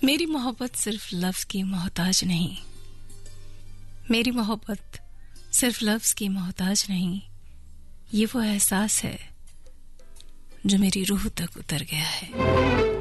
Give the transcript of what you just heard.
मेरी मोहब्बत सिर्फ लफ्ज की मोहताज नहीं, मेरी मोहब्बत सिर्फ लफ्ज की मोहताज नहीं, ये वो एहसास है जो मेरी रूह तक उतर गया है।